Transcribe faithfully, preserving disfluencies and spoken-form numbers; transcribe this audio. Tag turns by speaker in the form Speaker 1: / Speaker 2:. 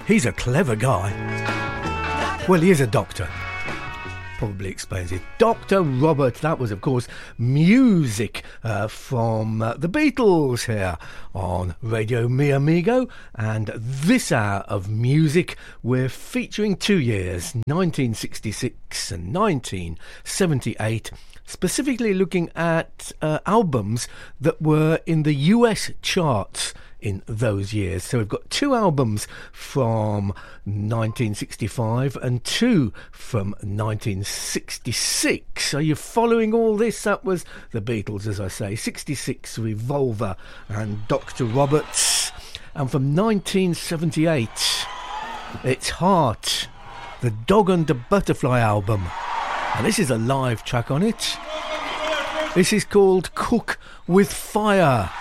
Speaker 1: He's a clever guy. Well, he is a doctor. Probably explains it. Doctor Robert, that was, of course, music uh, from uh, the Beatles here on Radio Mi Amigo. And this hour of music, we're featuring two years, nineteen sixty-six and nineteen seventy-eight, specifically looking at uh, albums that were in the U S charts in those years. So we've got two albums from nineteen sixty-five and two from nineteen sixty-six. Are you following all this? That was the Beatles, as I say. sixty-six, Revolver and Doctor Roberts. And from nineteen seventy-eight, it's Heart, the Dog and the Butterfly album. And this is a live track on it. This is called Cook with Fire.